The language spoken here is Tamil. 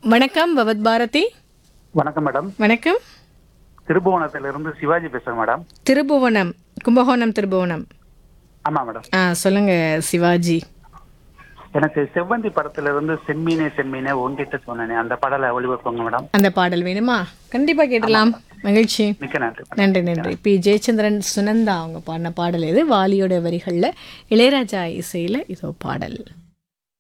வணக்கம் பவத் பாரதி. வணக்கம் மேடம். வணக்கம். திருபுவனத்திலிருந்து சிவாஜி பேசுறேன் மேடம். திருபுவனம், கும்பகோணம் திருபுவனம். ஆமா மேடம். சொல்லுங்க சிவாஜி. எனக்கு செவ்வந்தி படத்திலிருந்து செம்மீனே செம்மீனே உன்கிட்ட சொன்னேனே அந்த பாடலை ஒளிபரப்புங்க மேடம். அந்த பாடல் வேணுமா? கண்டிப்பா கேட்டலாம். மகிழ்ச்சி. மிக்க நன்றி. நன்றி நன்றி. பி ஜெயச்சந்திரன் சுனந்தா அவங்க பாடின பாடல் இது. வாலியோட வரிகளில் இளையராஜா இசையில் இதோ பாடல்.